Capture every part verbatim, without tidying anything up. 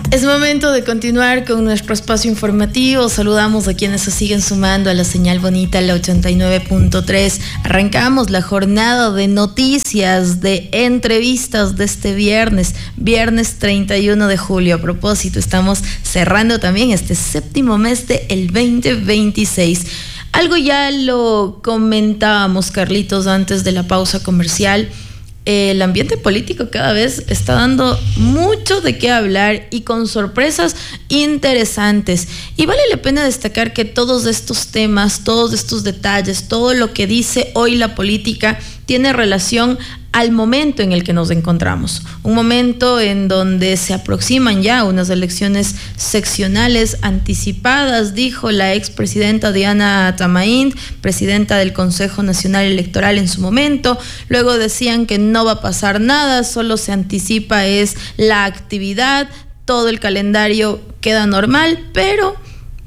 Es momento de continuar con nuestro espacio informativo. Saludamos a quienes se siguen sumando a la señal bonita, la ochenta y nueve punto tres. Arrancamos la jornada de noticias, de entrevistas de este viernes, viernes treinta y uno de julio. A propósito, estamos cerrando también este séptimo mes del veinte veintiséis. Algo ya lo comentábamos, Carlitos, antes de la pausa comercial. El ambiente político cada vez está dando mucho de qué hablar y con sorpresas interesantes. Y vale la pena destacar que todos estos temas, todos estos detalles, todo lo que dice hoy la política tiene relación al momento en el que nos encontramos. Un momento en donde se aproximan ya unas elecciones seccionales anticipadas, dijo la expresidenta Diana Tamaín, presidenta del Consejo Nacional Electoral en su momento. Luego decían que no va a pasar nada, solo se anticipa es la actividad, todo el calendario queda normal, pero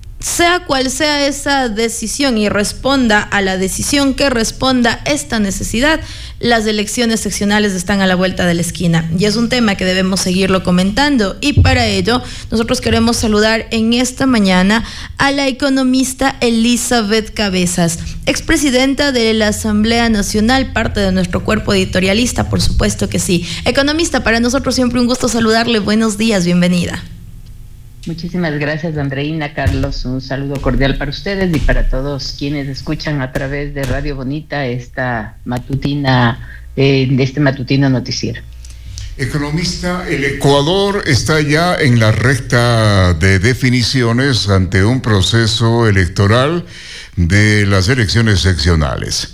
sea cual sea esa decisión y responda a la decisión que responda esta necesidad, las elecciones seccionales están a la vuelta de la esquina y es un tema que debemos seguirlo comentando, y para ello nosotros queremos saludar en esta mañana a la economista Elizabeth Cabezas, expresidenta de la Asamblea Nacional, parte de nuestro cuerpo editorialista, por supuesto que sí. Economista, para nosotros siempre un gusto saludarle. Buenos días, bienvenida. Muchísimas gracias, Andreina, Carlos, un saludo cordial para ustedes y para todos quienes escuchan a través de Radio Bonita esta matutina, eh, este matutino noticiero. Economista, el Ecuador está ya en la recta de definiciones ante un proceso electoral de las elecciones seccionales.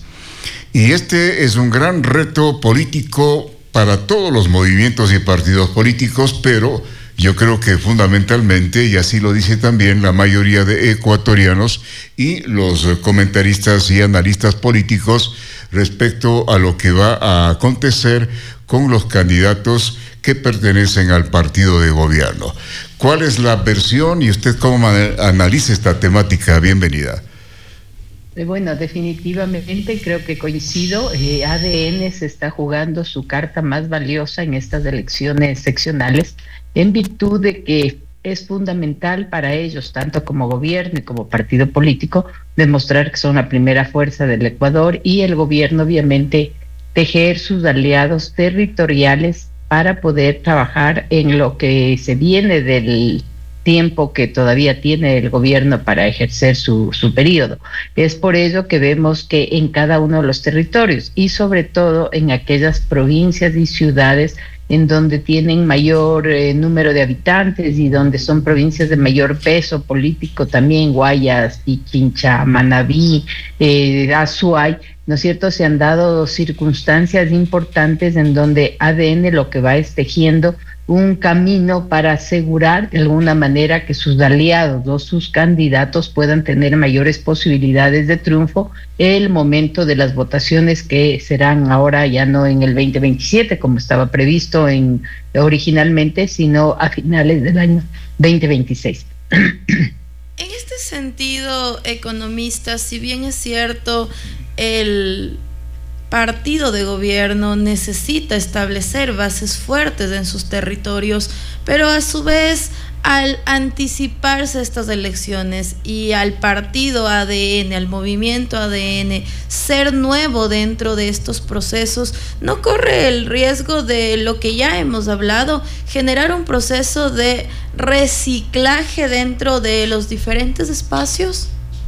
Y este es un gran reto político para todos los movimientos y partidos políticos, pero yo creo que fundamentalmente, y así lo dice también la mayoría de ecuatorianos y los comentaristas y analistas políticos respecto a lo que va a acontecer con los candidatos que pertenecen al partido de gobierno. ¿Cuál es la versión y usted cómo analiza esta temática? Bienvenida. Bueno, definitivamente creo que coincido. Eh, A D N se está jugando su carta más valiosa en estas elecciones seccionales, en virtud de que es fundamental para ellos, tanto como gobierno y como partido político, demostrar que son la primera fuerza del Ecuador, y el gobierno obviamente tejer sus aliados territoriales para poder trabajar en lo que se viene del tiempo que todavía tiene el gobierno para ejercer su, su periodo. Es por ello que vemos que en cada uno de los territorios, y sobre todo en aquellas provincias y ciudades en donde tienen mayor eh, número de habitantes y donde son provincias de mayor peso político también, Guayas, Pichincha, Manabí, eh, Azuay, ¿no es cierto? Se han dado circunstancias importantes en donde A D N lo que va es tejiendo un camino para asegurar de alguna manera que sus aliados o sus candidatos puedan tener mayores posibilidades de triunfo el momento de las votaciones, que serán ahora ya no en el veinte veintisiete como estaba previsto en, originalmente, sino a finales del año veinte veintiséis. En este sentido, economista, si bien es cierto, el partido de gobierno necesita establecer bases fuertes en sus territorios, pero a su vez, al anticiparse estas elecciones y al partido A D N, al movimiento A D N, ser nuevo dentro de estos procesos, ¿no corre el riesgo de lo que ya hemos hablado, generar un proceso de reciclaje dentro de los diferentes espacios?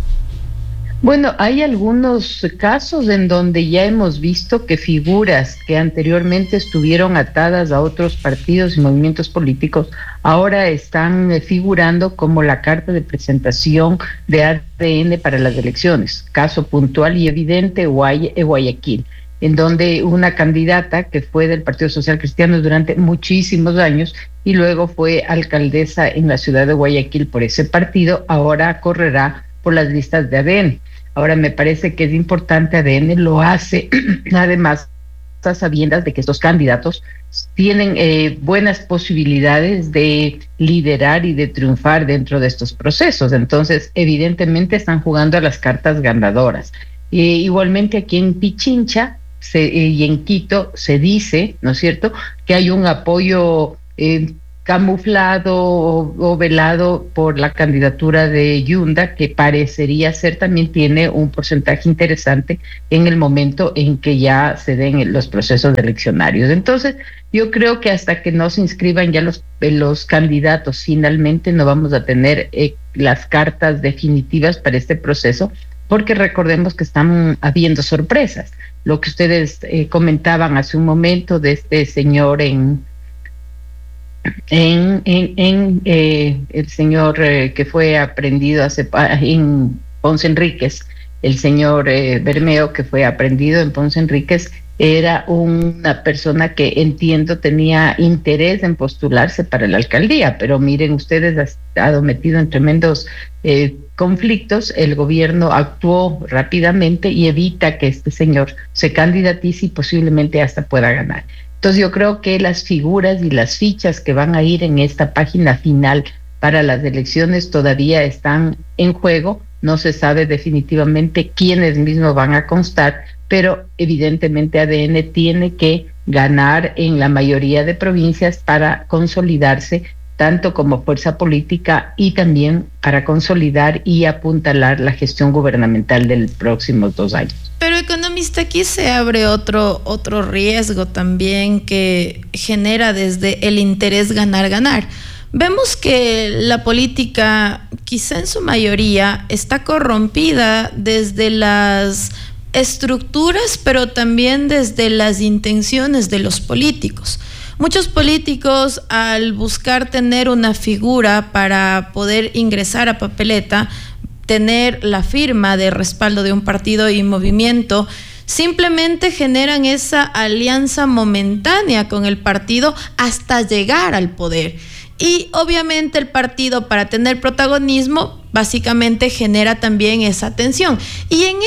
Bueno, hay algunos casos en donde ya hemos visto que figuras que anteriormente estuvieron atadas a otros partidos y movimientos políticos ahora están figurando como la carta de presentación de A D N para las elecciones. Caso puntual y evidente, Guayaquil, en donde una candidata que fue del Partido Social Cristiano durante muchísimos años y luego fue alcaldesa en la ciudad de Guayaquil por ese partido, ahora correrá por las listas de A D N. Ahora, me parece que es importante, A D N lo hace además a sabiendas de que estos candidatos tienen eh, buenas posibilidades de liderar y de triunfar dentro de estos procesos. Entonces, evidentemente están jugando a las cartas ganadoras. Eh, igualmente aquí en Pichincha se, eh, y en Quito se dice, ¿no es cierto?, que hay un apoyo eh, camuflado o, o velado por la candidatura de Yunda, que parecería ser también tiene un porcentaje interesante en el momento en que ya se den los procesos eleccionarios. Entonces, yo creo que hasta que no se inscriban ya los, los candidatos finalmente no vamos a tener eh, las cartas definitivas para este proceso, porque recordemos que están habiendo sorpresas. Lo que ustedes eh, comentaban hace un momento de este señor en en, en, en eh, el señor eh, que fue aprendido hace en Ponce Enríquez, el señor eh, Bermeo, que fue aprendido en Ponce Enríquez, era una persona que entiendo tenía interés en postularse para la alcaldía, pero miren ustedes, ha estado metido en tremendos eh, conflictos. El gobierno actuó rápidamente y evita que este señor se candidatice y posiblemente hasta pueda ganar. Entonces yo creo que las figuras y las fichas que van a ir en esta página final para las elecciones todavía están en juego. No se sabe definitivamente quiénes mismos van a constar, pero evidentemente A D N tiene que ganar en la mayoría de provincias para consolidarse tanto como fuerza política y también para consolidar y apuntalar la gestión gubernamental de los próximos dos años. Pero, economista, aquí se abre otro, otro riesgo también que genera desde el interés ganar-ganar. Vemos que la política, quizá en su mayoría, está corrompida desde las estructuras, pero también desde las intenciones de los políticos. Muchos políticos, al buscar tener una figura para poder ingresar a papeleta, tener la firma de respaldo de un partido y movimiento, simplemente generan esa alianza momentánea con el partido hasta llegar al poder. Y obviamente el partido, para tener protagonismo, básicamente genera también esa tensión. Y en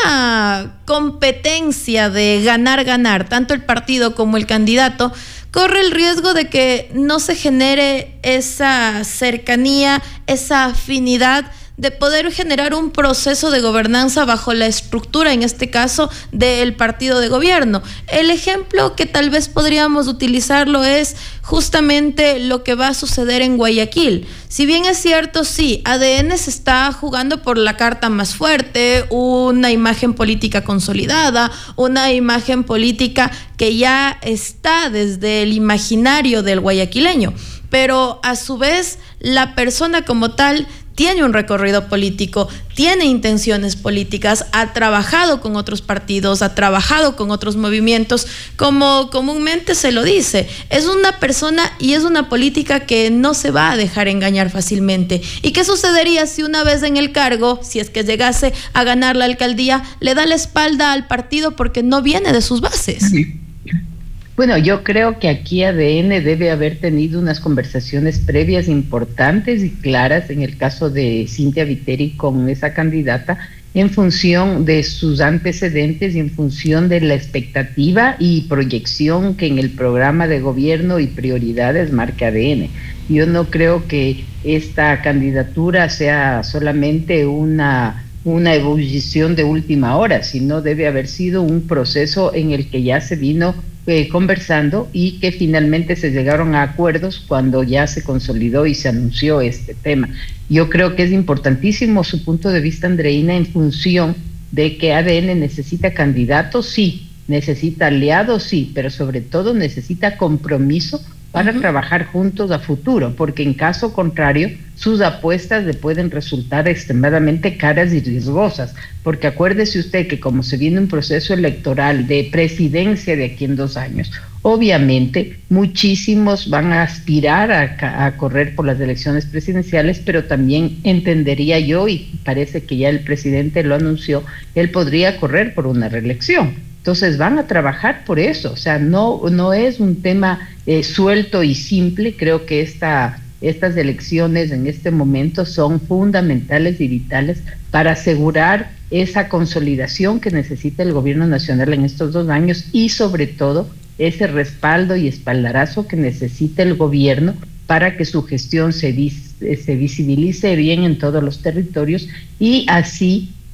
esta competencia de ganar-ganar, tanto el partido como el candidato, corre el riesgo de que no se genere esa cercanía, esa afinidad de poder generar un proceso de gobernanza bajo la estructura, en este caso, del partido de gobierno. El ejemplo que tal vez podríamos utilizarlo es justamente lo que va a suceder en Guayaquil. Si bien es cierto, sí, A D N se está jugando por la carta más fuerte, una imagen política consolidada, una imagen política que ya está desde el imaginario del guayaquileño, pero a su vez la persona como tal tiene un recorrido político, tiene intenciones políticas, ha trabajado con otros partidos, ha trabajado con otros movimientos, como comúnmente se lo dice. Es una persona y es una política que no se va a dejar engañar fácilmente. ¿Y qué sucedería si una vez en el cargo, si es que llegase a ganar la alcaldía, le da la espalda al partido porque no viene de sus bases? Sí. Bueno, yo creo que aquí A D N debe haber tenido unas conversaciones previas importantes y claras en el caso de Cynthia Viteri con esa candidata, en función de sus antecedentes y en función de la expectativa y proyección que en el programa de gobierno y prioridades marca A D N. Yo no creo que esta candidatura sea solamente una una ebullición de última hora, sino debe haber sido un proceso en el que ya se vino eh, conversando y que finalmente se llegaron a acuerdos cuando ya se consolidó y se anunció este tema. Yo creo que es importantísimo su punto de vista, Andreina, en función de que A D N necesita candidatos, sí, necesita aliados, sí, pero sobre todo necesita compromiso para uh-huh. trabajar juntos a futuro, porque en caso contrario, sus apuestas le pueden resultar extremadamente caras y riesgosas, porque acuérdese usted que como se viene un proceso electoral de presidencia de aquí en dos años, obviamente muchísimos van a aspirar a, a correr por las elecciones presidenciales, pero también entendería yo, y parece que ya el presidente lo anunció, él podría correr por una reelección. Entonces van a trabajar por eso, o sea, no, no es un tema eh, suelto y simple. Creo que esta, estas elecciones en este momento son fundamentales y vitales para asegurar esa consolidación que necesita el gobierno nacional en estos dos años y sobre todo ese respaldo y espaldarazo que necesita el gobierno para que su gestión se, vis, se visibilice bien en todos los territorios y así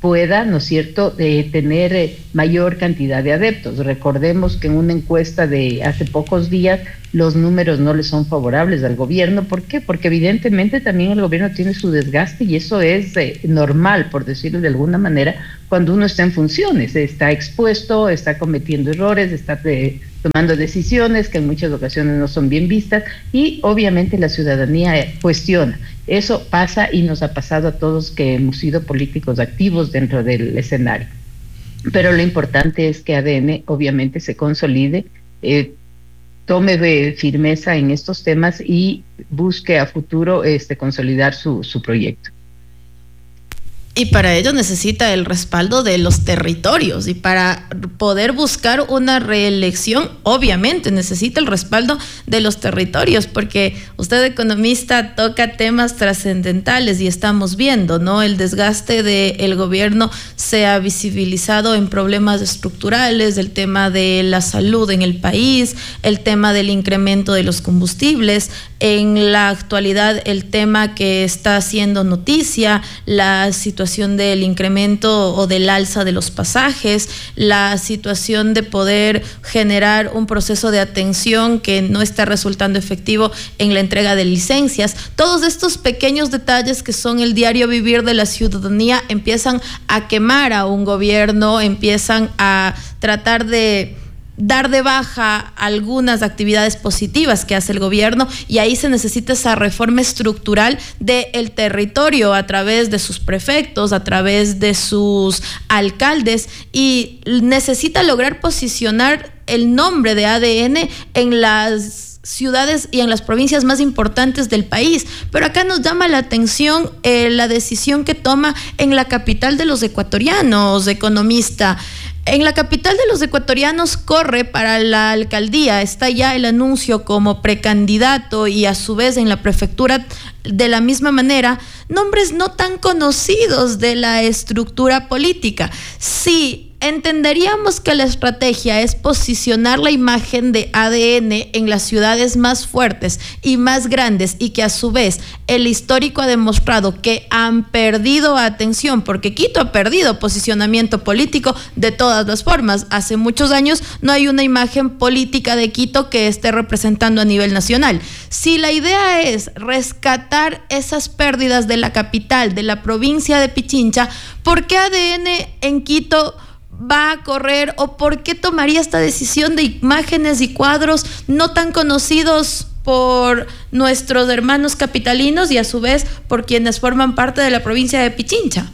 pueda, ¿no es cierto?, de tener eh, mayor cantidad de adeptos. Recordemos que en una encuesta de hace pocos días los números no le son favorables al gobierno. ¿Por qué? Porque evidentemente también el gobierno tiene su desgaste y eso es eh, normal, por decirlo de alguna manera, cuando uno está en funciones, está expuesto, está cometiendo errores, está eh, tomando decisiones que en muchas ocasiones no son bien vistas y obviamente la ciudadanía eh, cuestiona. Eso pasa y nos ha pasado a todos que hemos sido políticos activos dentro del escenario. Pero lo importante es que A D N obviamente se consolide, eh, tome eh, firmeza en estos temas y busque a futuro este, consolidar su, su proyecto. Y para ello necesita el respaldo de los territorios, y para poder buscar una reelección obviamente necesita el respaldo de los territorios, porque usted, economista, toca temas trascendentales y estamos viendo, ¿no? El desgaste del gobierno se ha visibilizado en problemas estructurales, el tema de la salud en el país, el tema del incremento de los combustibles, en la actualidad el tema que está haciendo noticia, la situación del incremento o del alza de los pasajes, la situación de poder generar un proceso de atención que no está resultando efectivo en la entrega de licencias. Todos estos pequeños detalles que son el diario vivir de la ciudadanía empiezan a quemar a un gobierno, empiezan a tratar de dar de baja algunas actividades positivas que hace el gobierno, y ahí se necesita esa reforma estructural del territorio a través de sus prefectos, a través de sus alcaldes, y necesita lograr posicionar el nombre de A D N en las ciudades y en las provincias más importantes del país. Pero acá nos llama la atención eh, la decisión que toma en la capital de los ecuatorianos, economista. En la capital de los ecuatorianos corre para la alcaldía, está ya el anuncio como precandidato, y a su vez en la prefectura de la misma manera, nombres no tan conocidos de la estructura política. Sí, entenderíamos que la estrategia es posicionar la imagen de A D N en las ciudades más fuertes y más grandes, y que a su vez el histórico ha demostrado que han perdido atención, porque Quito ha perdido posicionamiento político de todas las formas. Hace muchos años no hay una imagen política de Quito que esté representando a nivel nacional. Si la idea es rescatar esas pérdidas de la capital, de la provincia de Pichincha, ¿por qué A D N en Quito va a correr, o por qué tomaría esta decisión de imágenes y cuadros no tan conocidos por nuestros hermanos capitalinos y a su vez por quienes forman parte de la provincia de Pichincha?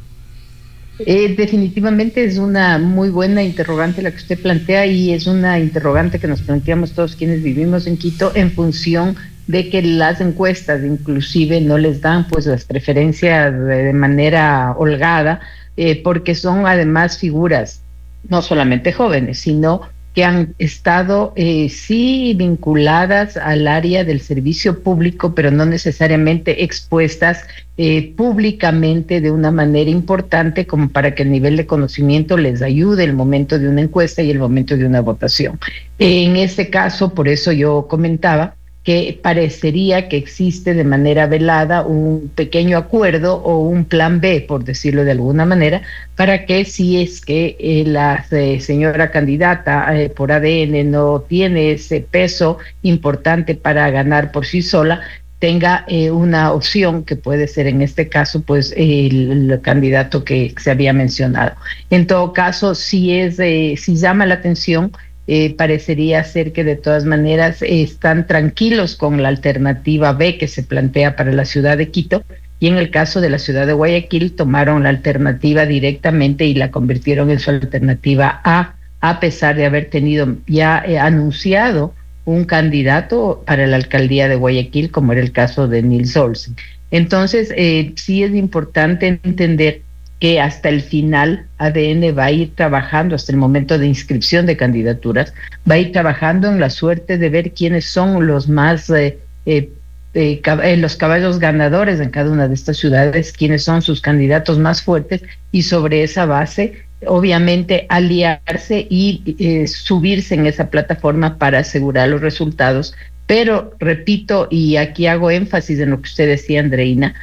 Eh, definitivamente es una muy buena interrogante la que usted plantea, y es una interrogante que nos planteamos todos quienes vivimos en Quito, en función de que las encuestas inclusive no les dan pues las preferencias de, de manera holgada, eh, porque son además figuras no solamente jóvenes, sino que han estado eh, sí vinculadas al área del servicio público, pero no necesariamente expuestas eh, públicamente de una manera importante como para que el nivel de conocimiento les ayude el momento de una encuesta y el momento de una votación. En este caso, por eso yo comentaba que parecería que existe de manera velada un pequeño acuerdo o un plan B, por decirlo de alguna manera, para que si es que eh, la eh, señora candidata eh, por A D N no tiene ese peso importante para ganar por sí sola, tenga eh, una opción que puede ser en este caso pues el, el candidato que se había mencionado. En todo caso, si es eh, si llama la atención, Eh, parecería ser que de todas maneras eh, están tranquilos con la alternativa B que se plantea para la ciudad de Quito, y en el caso de la ciudad de Guayaquil tomaron la alternativa directamente y la convirtieron en su alternativa A, a pesar de haber tenido ya eh, anunciado un candidato para la alcaldía de Guayaquil, como era el caso de Nils Olsen. Entonces, eh, sí es importante entender que hasta el final A D N va a ir trabajando, hasta el momento de inscripción de candidaturas, va a ir trabajando en la suerte de ver quiénes son los más, eh, eh, eh, cab- los caballos ganadores en cada una de estas ciudades, quiénes son sus candidatos más fuertes, y sobre esa base, obviamente, aliarse y eh, subirse en esa plataforma para asegurar los resultados. Pero, repito, y aquí hago énfasis en lo que usted decía, Andreina,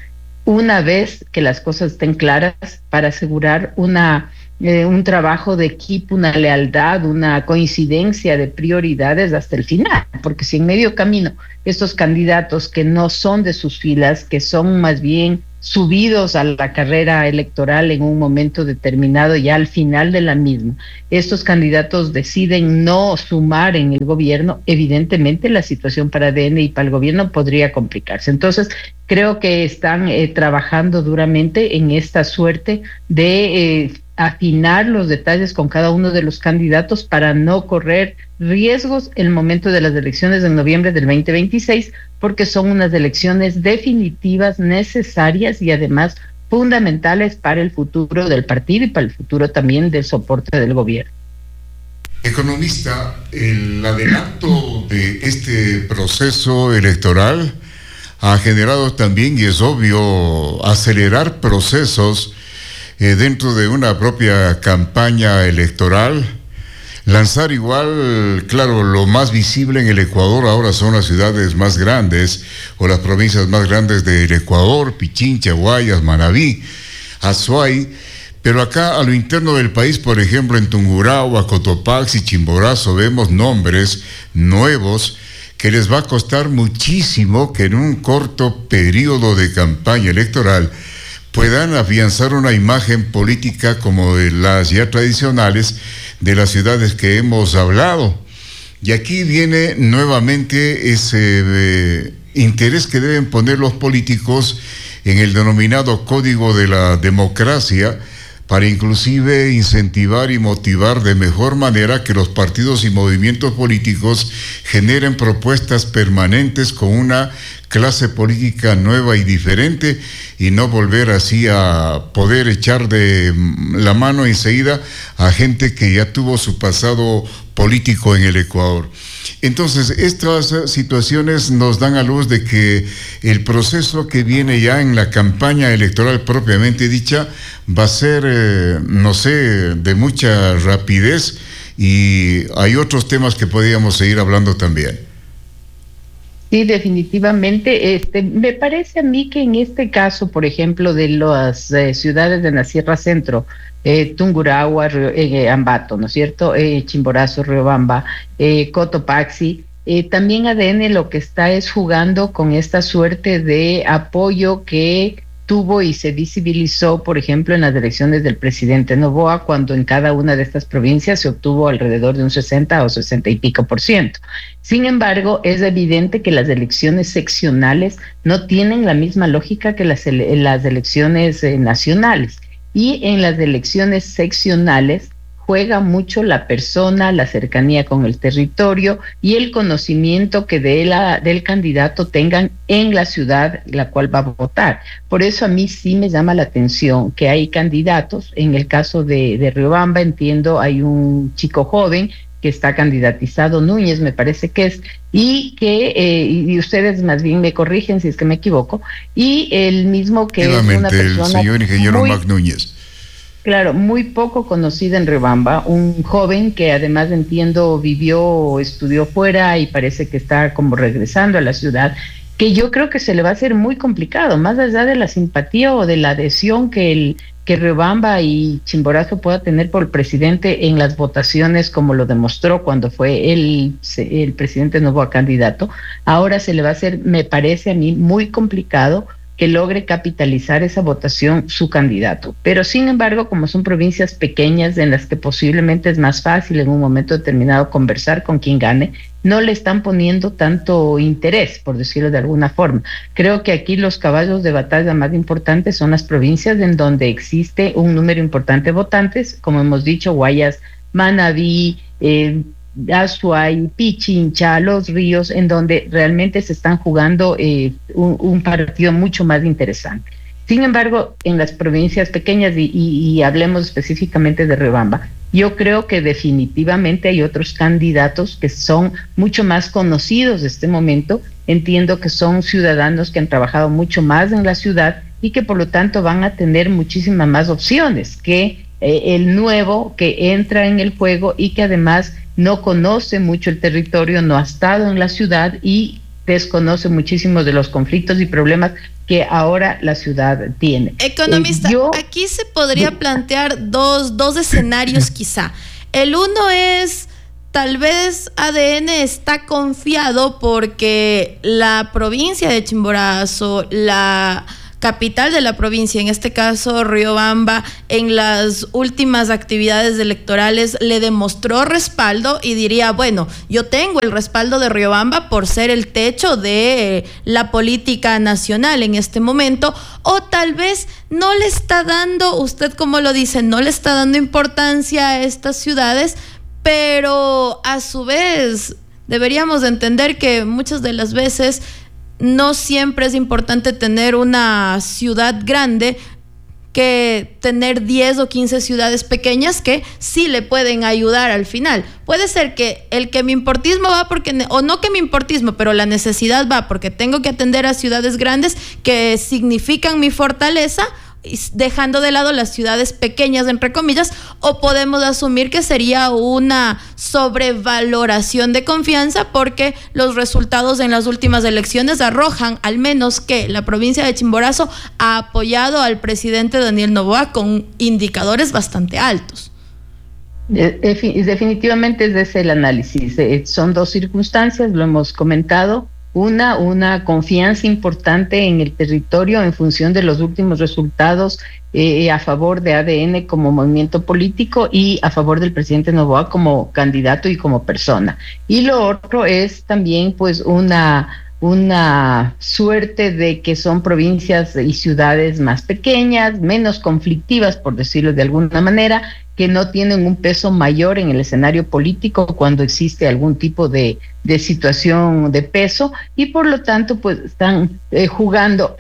una vez que las cosas estén claras para asegurar una, eh, un trabajo de equipo, una lealtad, una coincidencia de prioridades hasta el final, porque si en medio camino estos candidatos que no son de sus filas, que son más bien subidos a la carrera electoral en un momento determinado, ya al final de la misma, estos candidatos deciden no sumar en el gobierno, evidentemente la situación para D N y para el gobierno podría complicarse. Entonces, creo que están eh, trabajando duramente en esta suerte de eh, afinar los detalles con cada uno de los candidatos para no correr riesgos en el momento de las elecciones de noviembre del veinte veintiséis, porque son unas elecciones definitivas, necesarias y además fundamentales para el futuro del partido y para el futuro también del soporte del gobierno. Economista, el adelanto de este proceso electoral ha generado también, y es obvio, acelerar procesos eh, dentro de una propia campaña electoral. Lanzar igual, claro, lo más visible en el Ecuador ahora son las ciudades más grandes o las provincias más grandes del Ecuador, Pichincha, Guayas, Manabí, Azuay, pero acá a lo interno del país, por ejemplo, en Tungurahua, Cotopaxi, Chimborazo, vemos nombres nuevos que les va a costar muchísimo que en un corto periodo de campaña electoral puedan afianzar una imagen política como de las ya tradicionales de las ciudades que hemos hablado. Y aquí viene nuevamente ese eh, interés que deben poner los políticos en el denominado Código de la Democracia, para inclusive incentivar y motivar de mejor manera que los partidos y movimientos políticos generen propuestas permanentes con una clase política nueva y diferente, y no volver así a poder echar de la mano enseguida a gente que ya tuvo su pasado político en el Ecuador. Entonces, estas situaciones nos dan a luz de que el proceso que viene ya en la campaña electoral propiamente dicha va a ser, eh, no sé, de mucha rapidez, y hay otros temas que podríamos seguir hablando también. Sí, definitivamente. Este, me parece a mí que en este caso, por ejemplo, de las eh, ciudades de la Sierra Centro, eh, Tungurahua, eh, Ambato, ¿no es cierto? Eh, Chimborazo, Riobamba, eh, Cotopaxi, eh, también A D N lo que está es jugando con esta suerte de apoyo que tuvo y se visibilizó, por ejemplo, en las elecciones del presidente Noboa, cuando en cada una de estas provincias se obtuvo alrededor de un sesenta o sesenta y pico por ciento. Sin embargo, es evidente que las elecciones seccionales no tienen la misma lógica que las, ele las elecciones eh, nacionales. Y en las elecciones seccionales juega mucho la persona, la cercanía con el territorio y el conocimiento que de la, del candidato tengan en la ciudad la cual va a votar. Por eso a mí sí me llama la atención que hay candidatos, en el caso de, de Riobamba, entiendo, hay un chico joven que está candidatizado, Núñez me parece que es, y que, eh, y ustedes más bien me corrigen si es que me equivoco, y el mismo que es una persona... el señor ingeniero muy, Mac Núñez. Claro, muy poco conocida en Riobamba, un joven que además entiendo vivió, estudió fuera y parece que está como regresando a la ciudad, que yo creo que se le va a hacer muy complicado, más allá de la simpatía o de la adhesión que el que Riobamba y Chimborazo pueda tener por el presidente en las votaciones, como lo demostró cuando fue el, el presidente Noboa candidato. Ahora se le va a hacer, me parece a mí, muy complicado que logre capitalizar esa votación su candidato. Pero sin embargo, como son provincias pequeñas en las que posiblemente es más fácil en un momento determinado conversar con quien gane, no le están poniendo tanto interés, por decirlo de alguna forma. Creo que aquí los caballos de batalla más importantes son las provincias en donde existe un número importante de votantes, como hemos dicho, Guayas, Manabí, eh, Azuay, Pichincha, Los Ríos, en donde realmente se están jugando eh, un, un partido mucho más interesante. Sin embargo, en las provincias pequeñas, y, y, y hablemos específicamente de Riobamba, yo creo que definitivamente hay otros candidatos que son mucho más conocidos de este momento. Entiendo que son ciudadanos que han trabajado mucho más en la ciudad y que por lo tanto van a tener muchísimas más opciones que eh, el nuevo que entra en el juego y que además no conoce mucho el territorio, no ha estado en la ciudad y desconoce muchísimos de los conflictos y problemas que ahora la ciudad tiene. Economista, eh, yo, aquí se podría plantear dos, dos escenarios quizá. El uno es, tal vez A D N está confiado porque la provincia de Chimborazo, la capital de la provincia, en este caso Riobamba, en las últimas actividades electorales le demostró respaldo y diría, bueno, yo tengo el respaldo de Riobamba por ser el techo de la política nacional en este momento, o tal vez no le está dando, usted como lo dice, no le está dando importancia a estas ciudades, pero a su vez deberíamos de entender que muchas de las veces no siempre es importante tener una ciudad grande que tener diez o quince ciudades pequeñas que sí le pueden ayudar al final. Puede ser que el que mi importismo va porque, o no que mi importismo, pero la necesidad va porque tengo que atender a ciudades grandes que significan mi fortaleza, dejando de lado las ciudades pequeñas, entre comillas, o podemos asumir que sería una sobrevaloración de confianza porque los resultados en las últimas elecciones arrojan al menos que la provincia de Chimborazo ha apoyado al presidente Daniel Noboa con indicadores bastante altos. Definitivamente ese es el análisis. Son dos circunstancias, lo hemos comentado. Una, una confianza importante en el territorio en función de los últimos resultados eh, a favor de A D N como movimiento político y a favor del presidente Noboa como candidato y como persona. Y lo otro es también pues una, una suerte de que son provincias y ciudades más pequeñas, menos conflictivas, por decirlo de alguna manera, que no tienen un peso mayor en el escenario político cuando existe algún tipo de, de situación de peso y por lo tanto pues están eh, jugando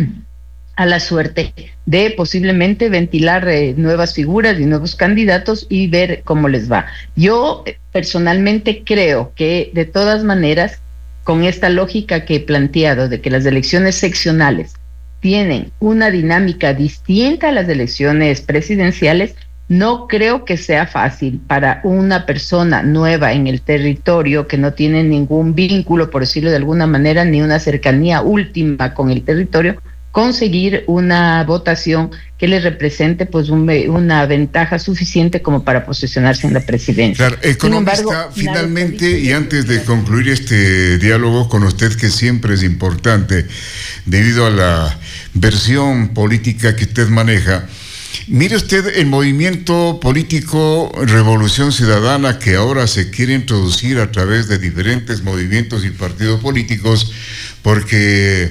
a la suerte de posiblemente ventilar eh, nuevas figuras y nuevos candidatos y ver cómo les va. Yo eh, personalmente creo que de todas maneras, con esta lógica que he planteado de que las elecciones seccionales tienen una dinámica distinta a las elecciones presidenciales, no creo que sea fácil para una persona nueva en el territorio que no tiene ningún vínculo, por decirlo de alguna manera, ni una cercanía última con el territorio, conseguir una votación que le represente pues un, una ventaja suficiente como para posicionarse en la presidencia. Claro, economista, embargo, finalmente, y antes de concluir este diálogo con usted, que siempre es importante debido a la versión política que usted maneja, mire usted el movimiento político Revolución Ciudadana que ahora se quiere introducir a través de diferentes movimientos y partidos políticos, porque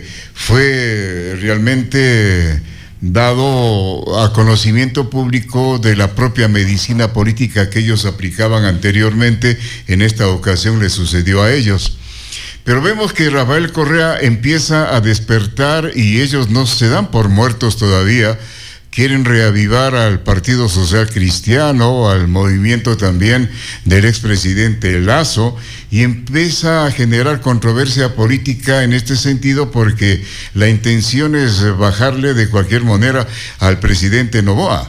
fue realmente dado a conocimiento público de la propia medicina política que ellos aplicaban anteriormente. En esta ocasión le sucedió a ellos. Pero vemos que Rafael Correa empieza a despertar y ellos no se dan por muertos todavía. Quieren reavivar al Partido Social Cristiano, al movimiento también del expresidente Lasso, y empieza a generar controversia política en este sentido porque la intención es bajarle de cualquier manera al presidente Noboa.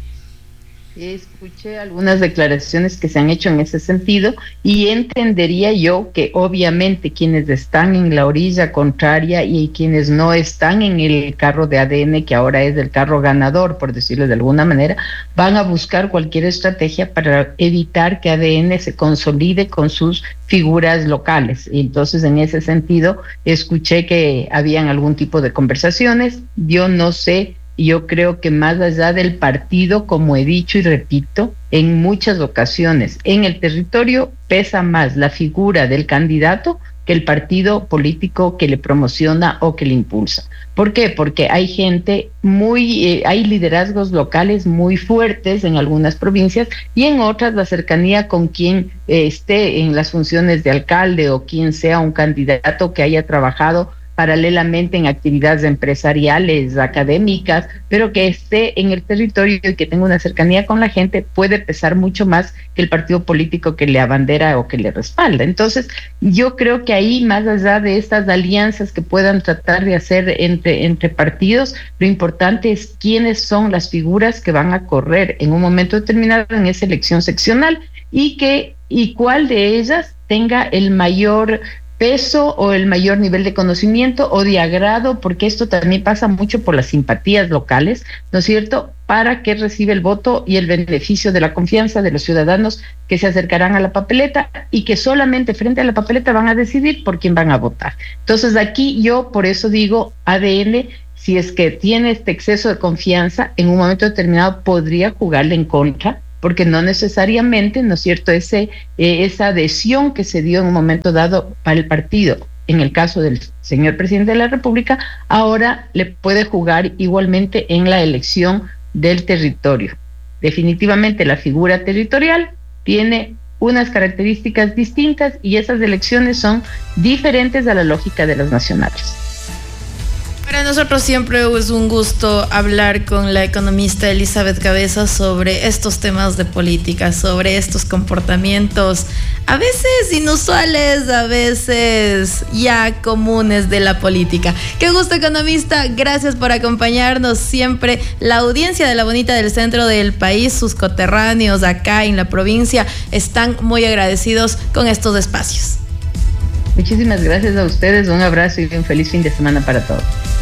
Escuché algunas declaraciones que se han hecho en ese sentido y entendería yo que obviamente quienes están en la orilla contraria y quienes no están en el carro de A D N, que ahora es el carro ganador, por decirlo de alguna manera, van a buscar cualquier estrategia para evitar que A D N se consolide con sus figuras locales. Y entonces, en ese sentido, escuché que habían algún tipo de conversaciones. Yo no sé. Yo creo que más allá del partido, como he dicho y repito, en muchas ocasiones en el territorio pesa más la figura del candidato que el partido político que le promociona o que le impulsa. ¿Por qué? Porque hay gente muy, eh, hay liderazgos locales muy fuertes en algunas provincias y en otras la cercanía con quien eh, esté en las funciones de alcalde o quien sea un candidato que haya trabajado paralelamente en actividades empresariales, académicas, pero que esté en el territorio y que tenga una cercanía con la gente, puede pesar mucho más que el partido político que le abandera o que le respalda. Entonces, yo creo que ahí, más allá de estas alianzas que puedan tratar de hacer entre, entre partidos, lo importante es quiénes son las figuras que van a correr en un momento determinado en esa elección seccional y que y cuál de ellas tenga el mayor peso o el mayor nivel de conocimiento o de agrado, porque esto también pasa mucho por las simpatías locales, ¿no es cierto?, para que reciba el voto y el beneficio de la confianza de los ciudadanos que se acercarán a la papeleta y que solamente frente a la papeleta van a decidir por quién van a votar. Entonces aquí yo por eso digo A D N, si es que tiene este exceso de confianza, en un momento determinado podría jugarle en contra, porque no necesariamente, ¿no es cierto?, ese, eh, esa adhesión que se dio en un momento dado para el partido, en el caso del señor presidente de la República, ahora le puede jugar igualmente en la elección del territorio. Definitivamente la figura territorial tiene unas características distintas y esas elecciones son diferentes a la lógica de las nacionales. Para nosotros siempre es un gusto hablar con la economista Elizabeth Cabeza sobre estos temas de política, sobre estos comportamientos a veces inusuales, a veces ya comunes de la política. Qué gusto, economista, gracias por acompañarnos siempre. La audiencia de La Bonita del centro del país, sus coterráneos acá en la provincia, están muy agradecidos con estos espacios. Muchísimas gracias a ustedes, un abrazo y un feliz fin de semana para todos.